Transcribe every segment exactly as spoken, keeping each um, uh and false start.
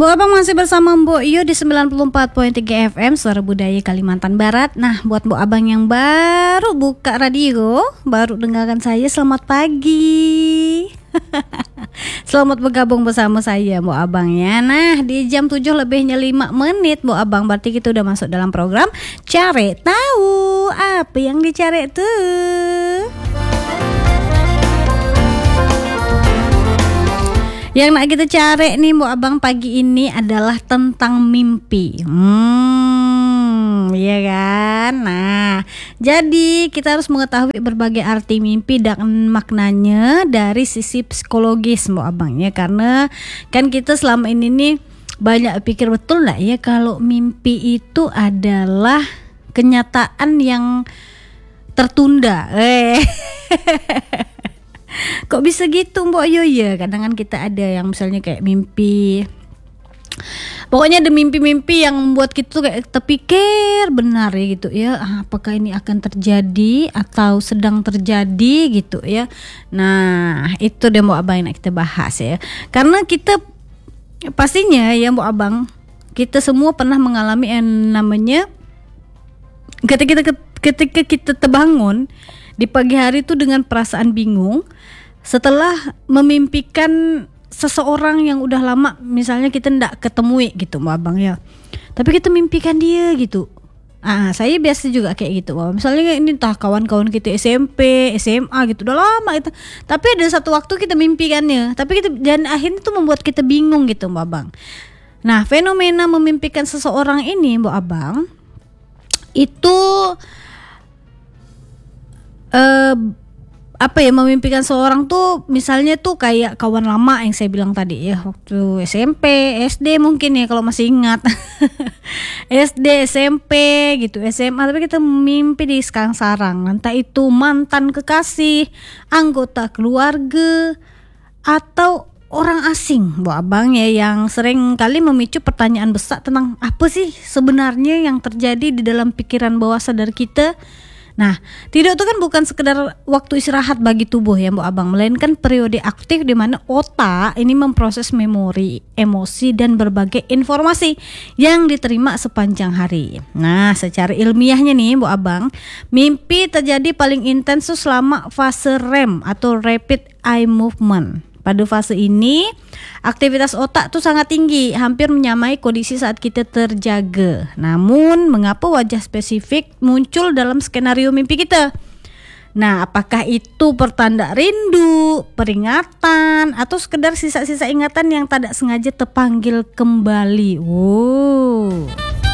Bu Abang masih bersama Mbok Iyo di sembilan puluh empat koma tiga F M Suara Budaya Kalimantan Barat. Nah, buat Bu Abang yang baru buka radio, baru dengarkan saya, selamat pagi. Selamat bergabung bersama saya Bu Abang ya. Nah, di jam tujuh lebihnya lima menit Bu Abang, berarti kita udah masuk dalam program Cari Tahu. Apa yang dicari tuh? Yang nak kita cari nih Bu Abang pagi ini adalah tentang mimpi. Hmm, iya kan? Nah, jadi kita harus mengetahui berbagai arti mimpi dan maknanya dari sisi psikologis Bu Abang ya. Karena kan kita selama ini nih banyak pikir, betul enggak ya kalau mimpi itu adalah kenyataan yang tertunda. Eh. Kok bisa gitu Mbok Yo ya? Kadang kan kita ada yang misalnya kayak mimpi, pokoknya ada mimpi-mimpi yang membuat kita tuh kayak terpikir benar ya gitu ya, apakah ini akan terjadi atau sedang terjadi gitu ya. Nah itu deh Mbok Abang yang kita bahas ya. Karena kita pastinya ya Mbok Abang, kita semua pernah mengalami yang namanya ketika kita ketika kita terbangun di pagi hari itu dengan perasaan bingung setelah memimpikan seseorang yang udah lama misalnya kita ndak ketemui gitu Mbak Abang ya, tapi kita mimpikan dia gitu. Ah, saya biasa juga kayak gitu. Misalnya ini entah kawan-kawan kita S M P, S M A gitu, udah lama itu. Tapi ada satu waktu kita mimpikannya, tapi kita dan akhirnya itu membuat kita bingung gitu Mbak Abang. Nah, fenomena memimpikan seseorang ini Mbak Abang itu Uh, apa ya, memimpikan seorang tuh misalnya tuh kayak kawan lama yang saya bilang tadi ya, waktu S M P, S D mungkin ya kalau masih ingat. S D, S M P gitu, S M A, tapi kita mimpi di sekarang-sarang, entah itu mantan kekasih, anggota keluarga, atau orang asing Bu Abang ya, yang sering kali memicu pertanyaan besar tentang apa sih sebenarnya yang terjadi di dalam pikiran bawah sadar kita. Nah, tidur itu kan bukan sekedar waktu istirahat bagi tubuh ya Bu Abang, melainkan periode aktif di mana otak ini memproses memori, emosi dan berbagai informasi yang diterima sepanjang hari. Nah, secara ilmiahnya nih Bu Abang, mimpi terjadi paling intens selama fase R E M atau Rapid Eye Movement. Pada fase ini, aktivitas otak tuh sangat tinggi, hampir menyamai kondisi saat kita terjaga. Namun, mengapa wajah spesifik muncul dalam skenario mimpi kita? Nah, apakah itu pertanda rindu, peringatan, atau sekedar sisa-sisa ingatan yang tidak sengaja terpanggil kembali? Wow.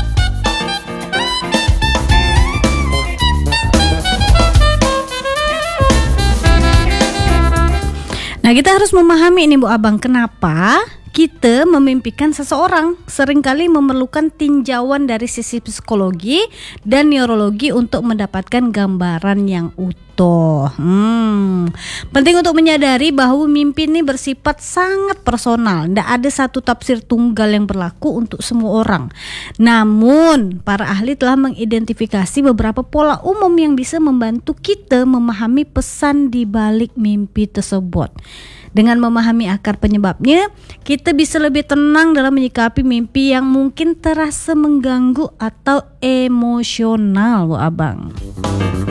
Nah, kita harus memahami ini Bu Abang, kenapa kita memimpikan seseorang. Seringkali memerlukan tinjauan dari sisi psikologi dan neurologi untuk mendapatkan gambaran yang utuh. Hmm. Penting untuk menyadari bahwa mimpi ini bersifat sangat personal. Tidak ada satu tafsir tunggal yang berlaku untuk semua orang. Namun, para ahli telah mengidentifikasi beberapa pola umum yang bisa membantu kita memahami pesan di balik mimpi tersebut. Dengan memahami akar penyebabnya, kita bisa lebih tenang dalam menyikapi mimpi yang mungkin terasa mengganggu atau emosional Bu Abang.